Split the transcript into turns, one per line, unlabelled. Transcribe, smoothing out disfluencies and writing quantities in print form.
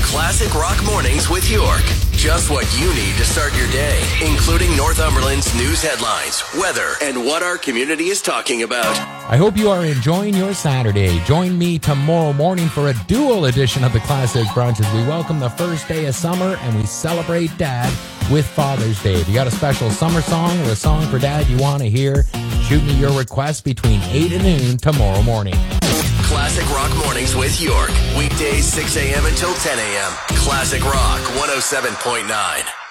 Classic Rock Mornings with York. Just what you need to start your day, including Northumberland's news headlines, weather, and what our community is talking about.
I hope you are enjoying your Saturday. Join me tomorrow morning for a dual edition of the Classic Brunch as we welcome the first day of summer and we celebrate Dad with Father's Day. If you got a special summer song or a song for Dad you want to hear, shoot me your request between 8 and noon tomorrow morning.
Classic Rock Mornings with York. Weekdays 6 a.m. until 10 a.m. Classic Rock 107.9.